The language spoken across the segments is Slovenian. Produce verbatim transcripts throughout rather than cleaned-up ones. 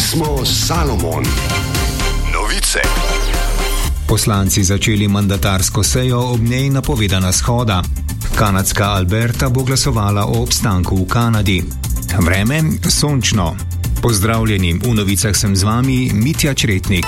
smo Salomon. Novice. Poslanci začeli mandatarsko sejo, ob njej napovedana shoda. Kanadska Alberta bo glasovala o obstanku v Kanadi. Vreme sončno. Pozdravljeni, v novicah sem z vami Mitja Čretnik.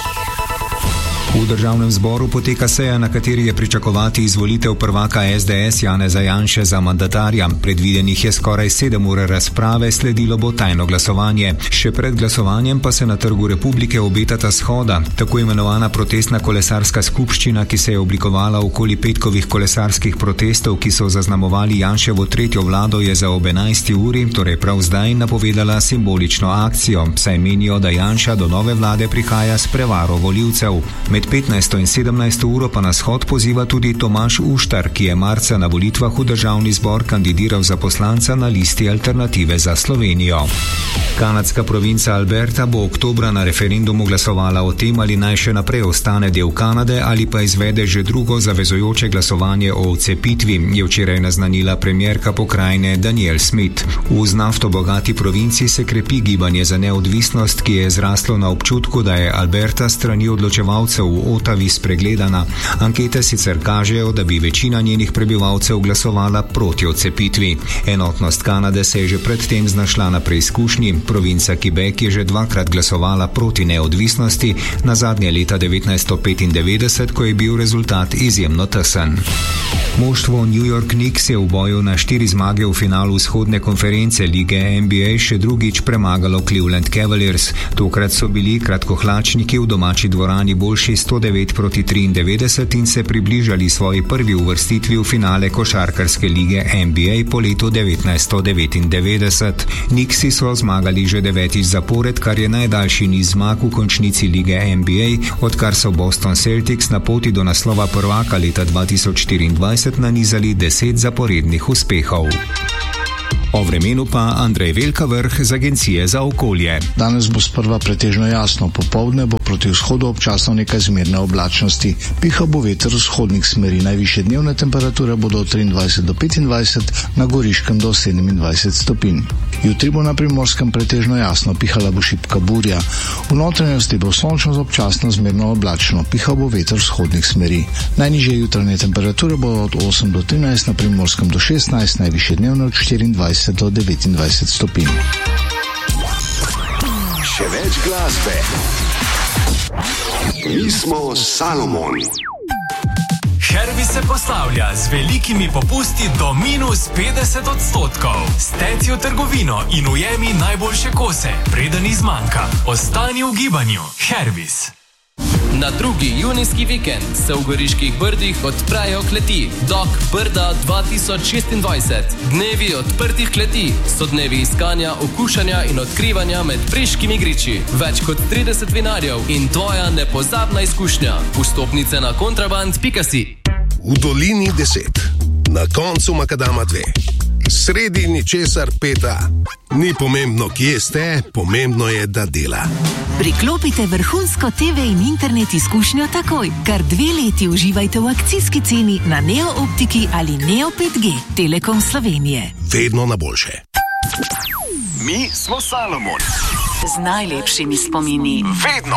V državnem zboru poteka seja, na kateri je pričakovati izvolitev prvaka es de es Janeza Janše za mandatarja. Predvidenih je skoraj sedem ur razprave, sledilo bo tajno glasovanje. Še pred glasovanjem pa se na Trgu Republike obetata shoda. Tako imenovana protestna kolesarska skupščina, ki se je oblikovala okoli petkovih kolesarskih protestov, ki so zaznamovali Janševo tretjo vlado, je za ob enajsti uri, torej prav zdaj, napovedala simbolično akcijo, saj menijo, da Janša do nove vlade prihaja s prevaro volivcev. Med petnajsto in sedemnajsto uro pa na shod poziva tudi Tomaž Uštar, ki je marca na volitvah v državni zbor kandidiral za poslanca na listi Alternative za Slovenijo. Kanadska provinca Alberta bo oktobra na referendumu glasovala o tem, ali naj še naprej ostane del Kanade ali pa izvede že drugo zavezujoče glasovanje o odcepitvi, je včeraj naznanila premierka pokrajine Danielle Smith. V z nafto bogati provinci se krepi gibanje za neodvisnost, ki je zraslo na občutku, da je Alberta strani odločevalcev v Ottawi spregledana. Ankete sicer kažejo, da bi večina njenih prebivalcev glasovala proti odcepitvi. Enotnost Kanade se je že predtem znašla na preizkušnji. Provinca Quebec je že dvakrat glasovala proti neodvisnosti, nazadnje leta devetnajststo petindevetdeset, ko je bil rezultat izjemno tesen. Moštvo New York Knicks je v boju na štiri zmage v finalu vzhodne konference lige en be a še drugič premagalo Cleveland Cavaliers. Tokrat so bili kratkohlačniki v domači dvorani boljši sto devet proti triindevetdeset in se približali svoji prvi uvrstitvi v finale košarkarske lige en be a po letu devetnajststo devetindevetdeset. Knicksi so zmagali že devetič zapored, kar je najdaljši niz zmag v končnici lige en be a, odkar so Boston Celtics na poti do naslova prvaka leta dva tisoč štiriindvajset nanizali deset zaporednih uspehov. O vremenu pa Andrej Velkavrh z Agencije za okolje. Danes bo sprva pretežno jasno, popoldne bo proti vzhodu občasno nekaj zmerne oblačnosti. Pihal bo veter vzhodnih smeri, najvišje dnevne temperature bodo od triindvajset do petindvajset, na Goriškem do sedemindvajset stopinj. Jutri bo na Primorskem pretežno jasno, pihala bo šibka burja. V notranjosti bo sončno z občasno zmerno oblačno, pihal bo veter vzhodnih smeri. Najnižje jutranje temperature bodo od osem do trinajst, na Primorskem do šestnajst, najvišje dnevne od štiriindvajset do devetindvajset stopinj. Še več glasbe. Mi smo Salomon. Herbis se poslavlja z velikimi popusti do minus petdeset odstotkov. Steci v trgovino in ujemi najboljše kose, preden izmanjka. Ostani v gibanju. Herbis. Na drugi junijski vikend se v Goriških Brdih odprejo kleti Dok Brda dva tisoč šestindvajset. Dnevi odprtih kleti so dnevi iskanja, okušanja in odkrivanja med briškimi griči. Več kot trideset vinarjev in tvoja nepozabna izkušnja. Vstopnice na kontraband pika si. V dolini deset, na koncu makadama dve, sredi ničesar peta. Ni pomembno, kje ste, pomembno je, da dela. Priklopite vrhunsko te ve in internet izkušnjo takoj. Kar dve leti uživajte v akcijski ceni na Neo Optiki ali Neo pet G. Telekom Slovenije. Vedno na boljše. Mi smo Salomon. Z najlepšimi spomini. Vedno